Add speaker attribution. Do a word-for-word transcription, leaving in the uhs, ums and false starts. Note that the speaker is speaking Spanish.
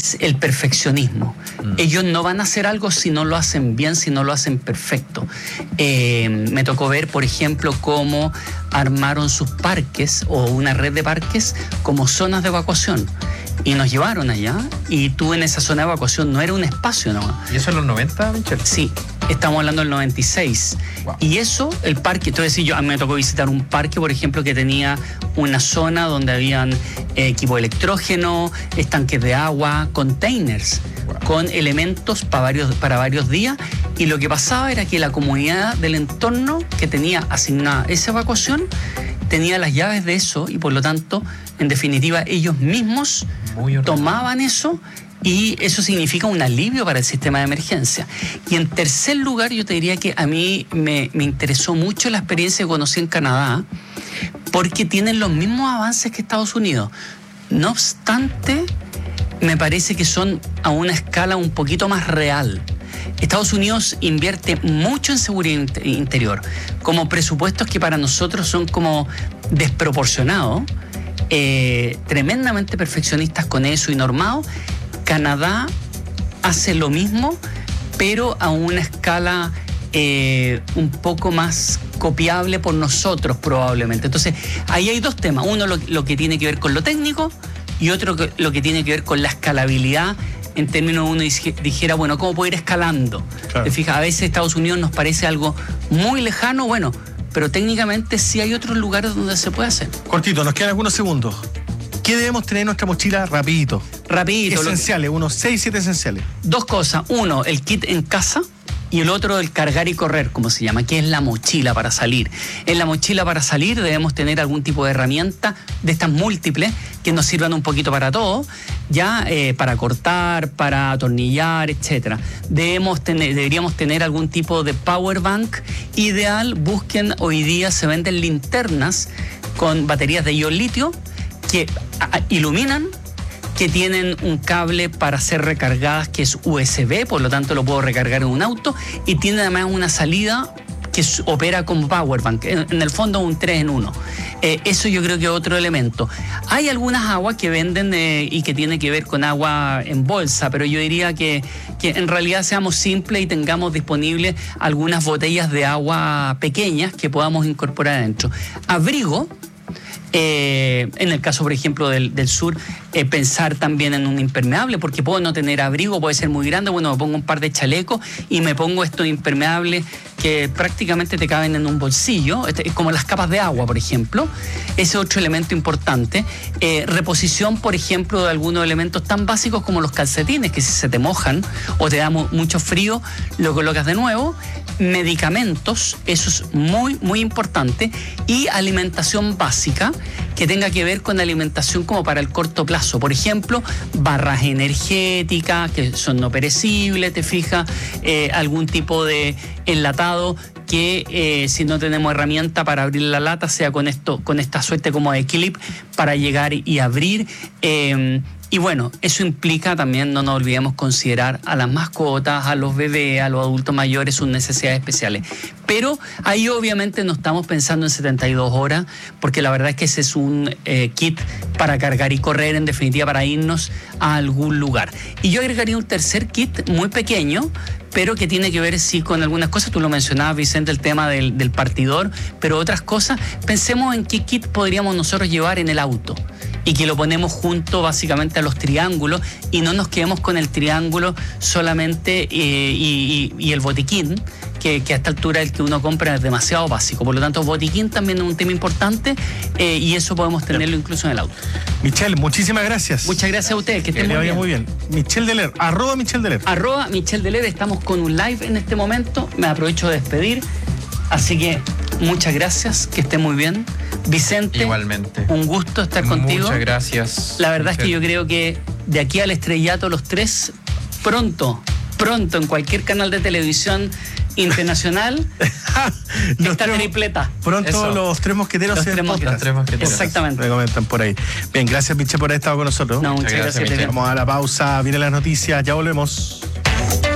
Speaker 1: es el perfeccionismo. Mm. Ellos no van a hacer algo si no lo hacen bien, si no lo hacen perfecto. Eh, me tocó ver, por ejemplo, cómo armaron sus parques o una red de parques como zonas de evacuación. Y nos llevaron allá y tú en esa zona de evacuación no era un espacio nomás.
Speaker 2: ¿Y eso en los noventa, Michel?
Speaker 1: Sí, estamos hablando del noventa y seis. Wow. Y eso, el parque, entonces yo, a mí me tocó visitar un parque, por ejemplo, que tenía una zona donde habían eh, equipo de electrógeno, estanques de agua, containers, wow, con elementos para varios, para varios días. Y lo que pasaba era que la comunidad del entorno que tenía asignada esa evacuación tenía las llaves de eso y por lo tanto, en definitiva, ellos mismos tomaban eso y eso significa un alivio para el sistema de emergencia. Y en tercer lugar, yo te diría que a mí me, me interesó mucho la experiencia que conocí en Canadá porque tienen los mismos avances que Estados Unidos. No obstante, me parece que son a una escala un poquito más real. Estados Unidos invierte mucho en seguridad interior, como presupuestos que para nosotros son como desproporcionados, eh, tremendamente perfeccionistas con eso y normados. Canadá hace lo mismo, pero a una escala eh, un poco más copiable por nosotros probablemente. Entonces, ahí hay dos temas. Uno, lo, lo que tiene que ver con lo técnico y otro, lo que tiene que ver con la escalabilidad. En términos, uno dijera, bueno, ¿cómo puedo ir escalando? Claro. Te fijas, a veces Estados Unidos nos parece algo muy lejano, bueno, pero técnicamente sí hay otros lugares donde se puede hacer.
Speaker 3: Cortito, nos quedan algunos segundos. ¿Qué debemos tener en nuestra mochila rapidito?
Speaker 1: Rapidito.
Speaker 3: Esenciales, lo... unos seis, siete esenciales.
Speaker 1: Dos cosas. Uno, el kit en casa. Y el otro, el cargar y correr, como se llama, que es la mochila para salir. En la mochila para salir debemos tener algún tipo de herramienta de estas múltiples que nos sirvan un poquito para todo, ya eh, para cortar, para atornillar, etcétera. Debemos tener, deberíamos tener algún tipo de power bank. Ideal, busquen, hoy día se venden linternas con baterías de ion litio que a, a, iluminan, que tienen un cable para ser recargadas que es U S B, por lo tanto lo puedo recargar en un auto, y tiene además una salida que opera como powerbank, en, en el fondo un tres en uno. Eh, eso yo creo que es otro elemento. Hay algunas aguas que venden eh, y que tiene que ver con agua en bolsa, pero yo diría que, que en realidad seamos simples y tengamos disponibles algunas botellas de agua pequeñas que podamos incorporar adentro. Abrigo. Eh, en el caso, por ejemplo, del, del sur, eh, pensar también en un impermeable, porque puedo no tener abrigo, puede ser muy grande, bueno, me pongo un par de chalecos y me pongo estos impermeables que prácticamente te caben en un bolsillo, este, como las capas de agua, por ejemplo. Ese es otro elemento importante. Eh, reposición, por ejemplo, de algunos elementos tan básicos como los calcetines, que si se te mojan o te da mu- mucho frío, lo colocas de nuevo. Medicamentos, eso es muy, muy importante. Y alimentación básica, que tenga que ver con alimentación como para el corto plazo. Por ejemplo, barras energéticas, que son no perecibles, te fijas, eh, algún tipo de enlatado que eh, si no tenemos herramienta para abrir la lata, sea con esto, con esta suerte como de clip para llegar y abrir. Eh, Y bueno, eso implica también, no nos olvidemos, considerar a las mascotas, a los bebés, a los adultos mayores, sus necesidades especiales. Pero ahí obviamente no estamos pensando en setenta y dos horas, porque la verdad es que ese es un eh, kit para cargar y correr, en definitiva, para irnos a algún lugar. Y yo agregaría un tercer kit muy pequeño, pero que tiene que ver sí con algunas cosas. Tú lo mencionabas, Vicente, el tema del, del partidor, pero otras cosas. Pensemos en qué kit podríamos nosotros llevar en el auto y que lo ponemos junto básicamente a los triángulos y no nos quedemos con el triángulo solamente eh, y, y, y el botiquín, que, que a esta altura el que uno compra es demasiado básico. Por lo tanto, botiquín también es un tema importante eh, y eso podemos tenerlo incluso en el auto.
Speaker 3: Michel, muchísimas gracias.
Speaker 1: Muchas gracias a ustedes, que estén
Speaker 3: muy bien. muy bien. Michel Deler, arroba Michel Deler.
Speaker 1: Arroba Michel Deler, estamos con un live en este momento, me aprovecho de despedir, así que muchas gracias, que estén muy bien. Vicente,
Speaker 2: igualmente.
Speaker 1: Un gusto estar contigo.
Speaker 2: Muchas gracias.
Speaker 1: La verdad Michel. Es que yo creo que de aquí al estrellato los tres, pronto, pronto en cualquier canal de televisión internacional, esta tripleta.
Speaker 3: Pronto Eso. los tres mosqueteros
Speaker 1: los
Speaker 3: en
Speaker 1: tres
Speaker 3: podcast.
Speaker 1: Los tres mosqueteros. Exactamente.
Speaker 3: Me comentan por ahí. Bien, gracias Michel por haber estado con nosotros.
Speaker 1: No, muchas, muchas gracias.
Speaker 3: gracias Vamos a la pausa, vienen las noticias, ya volvemos.